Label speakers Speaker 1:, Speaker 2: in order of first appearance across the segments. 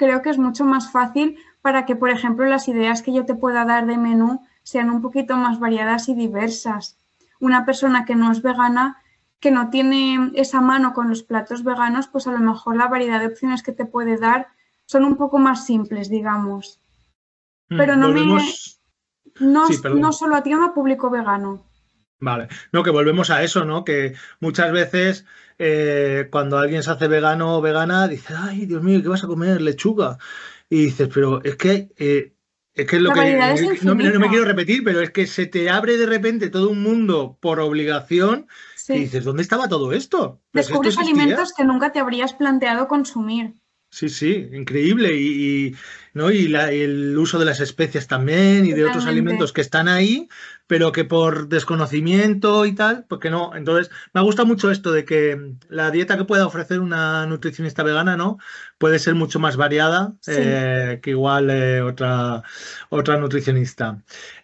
Speaker 1: creo que es mucho más fácil para que, por ejemplo, las ideas que yo te pueda dar de menú sean un poquito más variadas y diversas. Una persona que no es vegana, que no tiene esa mano con los platos veganos, pues a lo mejor la variedad de opciones que te puede dar son un poco más simples, digamos. Pero
Speaker 2: Volvemos... Sí,
Speaker 1: no
Speaker 2: perdón.
Speaker 1: solo atiendo a público vegano.
Speaker 2: Vale. No, que volvemos a eso, ¿no? Que muchas veces cuando alguien se hace vegano o vegana, dice, ay, Dios mío, ¿qué vas a comer? Lechuga. Y dices, pero es que es lo
Speaker 1: La variedad es
Speaker 2: que no me
Speaker 1: infinita.
Speaker 2: quiero repetir, pero es que se te abre de repente todo un mundo por obligación que
Speaker 1: Sí.
Speaker 2: dices, ¿dónde estaba todo esto? Pues esto
Speaker 1: Descubres
Speaker 2: existía.
Speaker 1: alimentos que nunca te habrías planteado consumir.
Speaker 2: Sí, sí, increíble. ¿No? Y el uso de las especias también y de otros
Speaker 1: Totalmente.
Speaker 2: alimentos que están ahí, pero que por desconocimiento y tal, pues que no. Entonces, me gusta mucho esto de que la dieta que pueda ofrecer una nutricionista vegana, ¿no? Puede ser mucho más variada
Speaker 1: Sí.
Speaker 2: que igual otra nutricionista.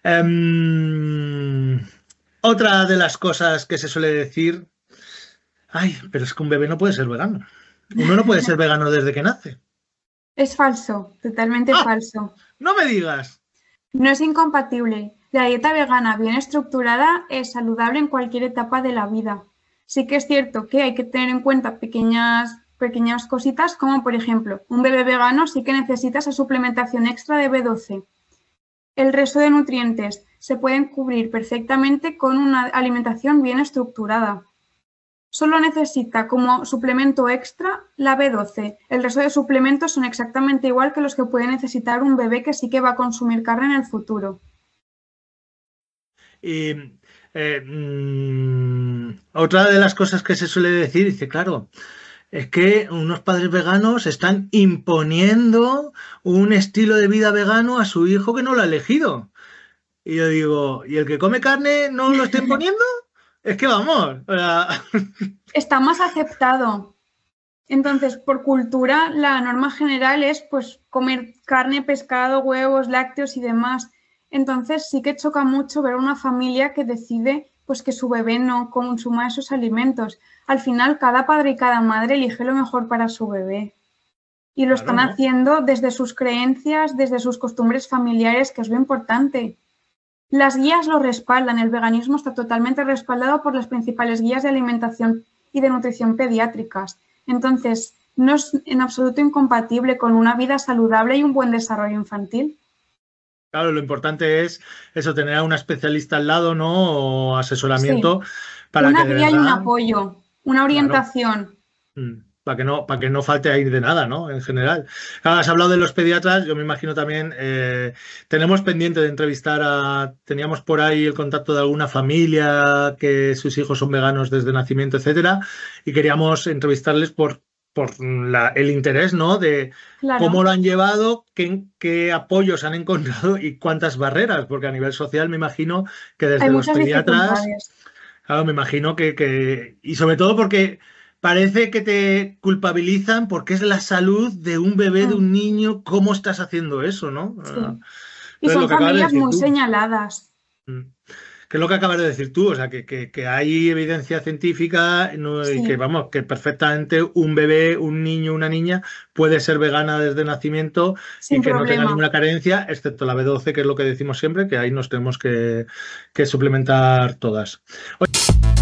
Speaker 2: Em, Otra de las cosas que se suele decir, ay, pero es que un bebé no puede ser vegano. Uno no puede ser vegano desde que nace.
Speaker 1: Es falso, totalmente
Speaker 2: ¡Ah!
Speaker 1: falso.
Speaker 2: No me digas.
Speaker 1: No es incompatible. La dieta vegana bien estructurada es saludable en cualquier etapa de la vida. Sí que es cierto que hay que tener en cuenta pequeñas cositas, como por ejemplo, un bebé vegano sí que necesita esa suplementación extra de B12. El resto de nutrientes se pueden cubrir perfectamente con una alimentación bien estructurada. Solo necesita como suplemento extra la B12. El resto de suplementos son exactamente igual que los que puede necesitar un bebé que sí que va a consumir carne en el futuro.
Speaker 2: Y otra de las cosas que se suele decir, dice, claro, es que unos padres veganos están imponiendo un estilo de vida vegano a su hijo que no lo ha elegido. Y yo digo, ¿y el que come carne no lo está imponiendo? Es que vamos, o sea,
Speaker 1: Está más aceptado. Entonces, por cultura, la norma general es pues comer carne, pescado, huevos, lácteos y demás. Entonces, sí que choca mucho ver una familia que decide pues que su bebé no consuma esos alimentos. Al final, cada padre y cada madre elige lo mejor para su bebé. Y lo
Speaker 2: claro,
Speaker 1: están
Speaker 2: ¿no?
Speaker 1: haciendo desde sus creencias, desde sus costumbres familiares, que es lo importante. Las guías lo respaldan, el veganismo está totalmente respaldado por las principales guías de alimentación y de nutrición pediátricas. Entonces, no es en absoluto incompatible con una vida saludable y un buen desarrollo infantil.
Speaker 2: Claro, lo importante es eso, tener a una especialista al lado, ¿no? O
Speaker 1: Sí,
Speaker 2: asesoramiento para que
Speaker 1: una
Speaker 2: de
Speaker 1: guía y un
Speaker 2: verdad,
Speaker 1: apoyo, una
Speaker 2: claro.
Speaker 1: orientación.
Speaker 2: Para que no falte ahí de nada, ¿no? En general. Claro, has hablado de los pediatras, yo me imagino también, tenemos pendiente de entrevistar teníamos por ahí el contacto de alguna familia que sus hijos son veganos desde nacimiento, etcétera, y queríamos entrevistarles por el interés, ¿no? De cómo
Speaker 1: Claro,
Speaker 2: lo han llevado, qué apoyos han encontrado y cuántas barreras, porque a nivel social me imagino que
Speaker 1: hay
Speaker 2: desde los
Speaker 1: muchas
Speaker 2: pediatras.
Speaker 1: dificultades.
Speaker 2: Claro, me imagino y sobre todo porque parece que te culpabilizan porque es la salud de un bebé, de
Speaker 1: Mm,
Speaker 2: un niño, cómo estás haciendo eso, ¿no?
Speaker 1: sí, y
Speaker 2: Entonces, lo
Speaker 1: son
Speaker 2: que acabas de
Speaker 1: familias
Speaker 2: decir
Speaker 1: muy
Speaker 2: tú.
Speaker 1: señaladas.
Speaker 2: Mm. Que es lo que acabas de decir tú, o sea, que hay evidencia científica y que,
Speaker 1: Sí,
Speaker 2: vamos, que perfectamente un bebé, un niño, una niña puede ser vegana desde nacimiento y
Speaker 1: sin
Speaker 2: que no tenga
Speaker 1: problema.
Speaker 2: ninguna carencia, excepto la B12, que es lo que decimos siempre, que ahí nos tenemos que suplementar todas.